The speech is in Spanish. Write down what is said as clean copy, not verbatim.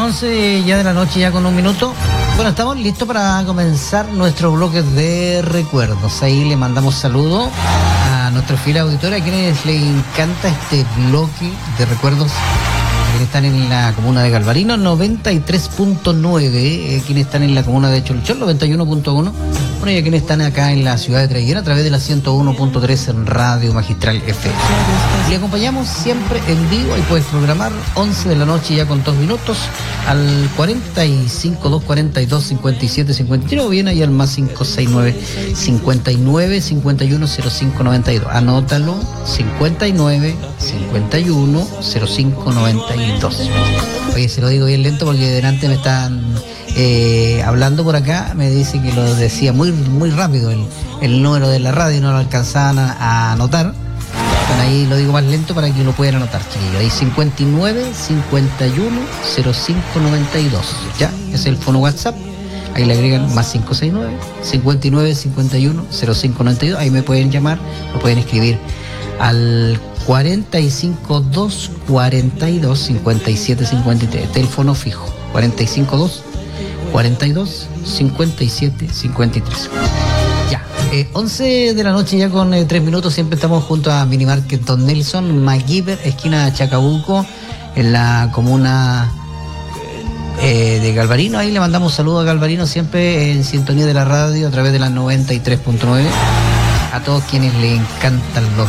11 ya de la noche, ya con un minuto. Bueno, estamos listos para comenzar nuestro bloque de recuerdos. Ahí le mandamos saludos a nuestros fieles auditores, a quienes les encanta este bloque de recuerdos. Quienes están en la comuna de Galvarino, 93.9, quienes están en la comuna de Cholchol, 91.1, bueno, y a quienes están acá en la ciudad de Traiguera a través de la 101.3 en Radio Magistral FM. Le acompañamos siempre en vivo, ahí puedes programar 11 de la noche ya con 2 minutos al 45 242 57 53 o bien ahí al más 569 59 51 05 92. Anótalo, 59 51 05 92. Oye, se lo digo bien lento porque delante me están hablando por acá, me dice que lo decía muy rápido el número de la radio, no lo alcanzaban a anotar. Bueno, ahí lo digo más lento para que lo puedan anotar, chiquillos. Ahí 59 51 05 92. Ya, ese es el fono WhatsApp. Ahí le agregan más 569 59 51 05 92. Ahí me pueden llamar, me pueden escribir al 45 2 42 57 53. Teléfono fijo 45 2 42 57 53. Ya, 11 de la noche ya con 3 minutos. Siempre estamos junto a Minimarket Don Nelson, MacGyver, esquina Chacabuco, en la comuna de Galvarino. Ahí le mandamos saludos a Galvarino, siempre en sintonía de la radio a través de la 93.9. A todos quienes le encantan los